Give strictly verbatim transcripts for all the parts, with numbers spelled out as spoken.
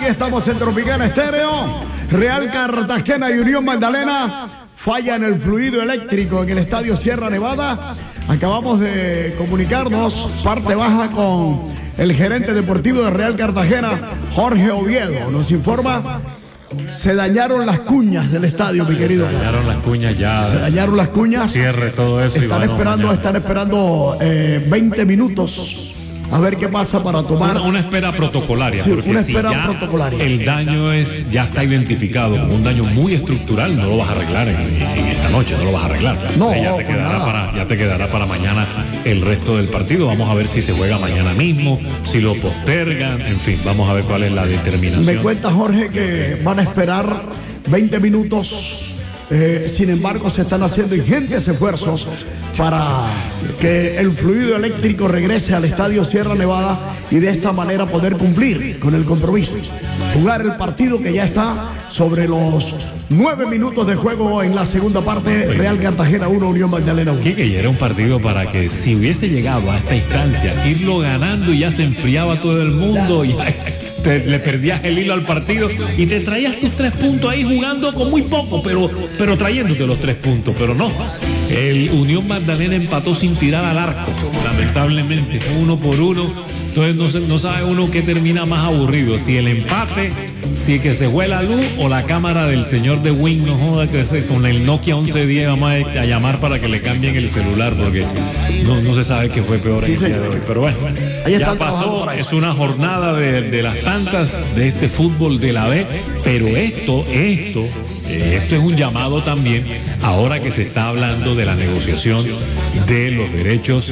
Aquí estamos en Tropicana Estéreo. Real Cartagena y Unión Magdalena fallan el fluido eléctrico en el estadio Sierra Nevada. Acabamos de comunicarnos parte baja con el gerente deportivo de Real Cartagena, Jorge Oviedo. Nos informa: se dañaron las cuñas del estadio, mi querido. Se dañaron las cuñas ya. Se dañaron las cuñas. Cierre todo eso. Están y esperando, mañana. están esperando eh, veinte minutos. A ver qué pasa para tomar una, una espera protocolaria, sí, porque una si espera ya protocolaria. el daño es ya está identificado como un daño muy estructural, no lo vas a arreglar en, en esta noche, no lo vas a arreglar. No, ya te quedará nada. para ya te quedará para mañana el resto del partido. Vamos a ver si se juega mañana mismo, si lo postergan, en fin, vamos a ver cuál es la determinación. Me cuenta Jorge que van a esperar veinte minutos. Eh, sin embargo, se están haciendo ingentes esfuerzos para que el fluido eléctrico regrese al estadio Sierra Nevada y de esta manera poder cumplir con el compromiso. Jugar el partido que ya está sobre los nueve minutos de juego en la segunda parte. Real Cartagena uno, Unión Magdalena uno. Quique, ya era un partido para que si hubiese llegado a esta instancia, irlo ganando y ya se enfriaba todo el mundo, y te, le perdías el hilo al partido y te traías tus tres puntos ahí jugando con muy poco, pero, pero trayéndote los tres puntos, pero no. El Unión Magdalena empató sin tirar al arco, lamentablemente, uno por uno. Entonces no, se, no sabe uno qué termina más aburrido, si el empate, si que se fue la luz o la cámara del señor de Wing. No joda que se, con el Nokia once diez vamos a, a llamar para que le cambien el celular, porque no, no se sabe qué fue peor Sí, en el día de hoy. Pero bueno, Ahí ya están pasó, para es eso. una jornada de, de las tantas de este fútbol de la B, pero esto, esto, eh, esto es un llamado también, ahora que se está hablando de la negociación de los derechos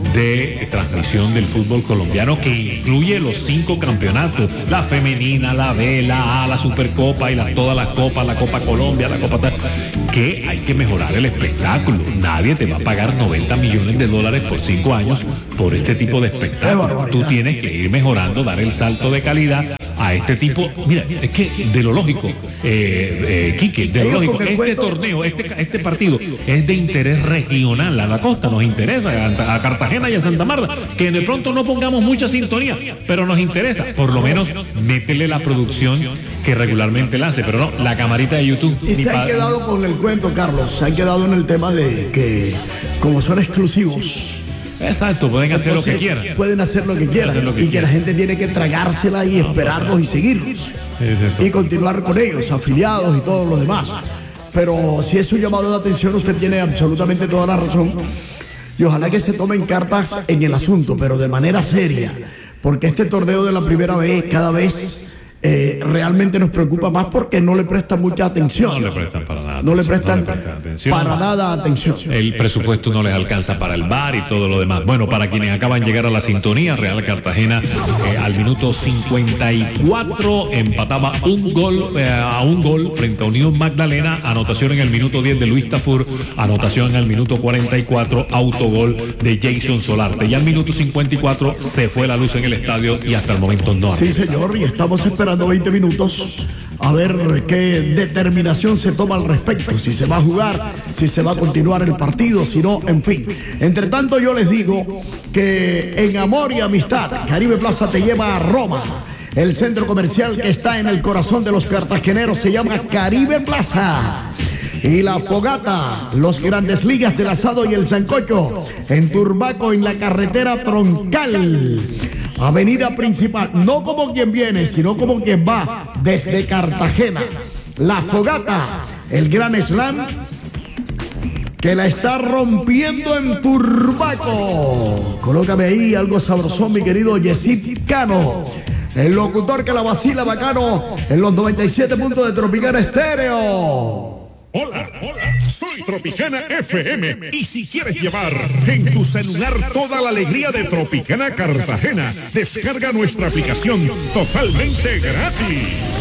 de transmisión del fútbol colombiano, que incluye los cinco campeonatos, la femenina, la B, la A, la Supercopa y la, todas las copas, la Copa Colombia, la Copa tal, que hay que mejorar el espectáculo. Nadie te va a pagar noventa millones de dólares por cinco años por este tipo de espectáculo. Tú tienes que ir mejorando, dar el salto de calidad a este tipo. Mira, es que de lo lógico, eh, eh, Quique, de lo lógico, este torneo, este, este partido es de interés regional a la costa, nos interesa, a, a Cartagena y a Santa Marta, que de pronto no pongamos mucha sintonía, pero nos interesa, por lo menos métele la producción que regularmente la hace, pero no, la camarita de YouTube. Y se han quedado con el cuento, Carlos, se han quedado en el tema de que como son exclusivos, exacto, pueden hacer lo que quieran. Pueden hacer lo que quieran lo que y que quieran. la gente tiene que tragársela y esperarlos y seguirlos y continuar con ellos, afiliados y todo lo demás. Pero si es un llamado de atención, usted tiene absolutamente toda la razón y ojalá que se tomen cartas en el asunto, pero de manera seria, porque este torneo de la primera vez cada vez Eh, realmente nos preocupa más porque no le prestan mucha atención. No le prestan para nada. No le prestan, no le prestan atención. para nada atención. El presupuesto no les alcanza para el bar y todo lo demás. Bueno, para quienes acaban de llegar a la sintonía, Real Cartagena eh, al minuto cincuenta y cuatro empataba un gol eh, a un gol frente a Unión Magdalena. Anotación en el minuto diez de Luis Tafur. Anotación en el minuto cuarenta y cuatro, autogol de Jason Solarte. Y al minuto cincuenta y cuatro se fue la luz en el estadio y hasta el momento no ha Sí, regresado. señor, y estamos esperando veinte minutos a ver qué determinación se toma al respecto, si se va a jugar, si se va a continuar el partido, si no, en fin. Entre tanto, yo les digo que en amor y amistad, Caribe Plaza te lleva a Roma. El centro comercial que está en el corazón de los cartageneros se llama Caribe Plaza. Y la fogata, los grandes ligas del asado y el sancocho, en Turbaco, en la carretera troncal, avenida principal, no como quien viene, sino como quien va desde Cartagena. La fogata, el gran slam, que la está rompiendo en Turbaco. Colócame ahí algo sabrosón, mi querido Yesid Cano, el locutor que la vacila bacano en los noventa y siete puntos de Tropicana Estéreo. Hola, hola, soy Tropicana F M y si quieres llevar en tu celular toda la alegría de Tropicana Cartagena, descarga nuestra aplicación totalmente gratis.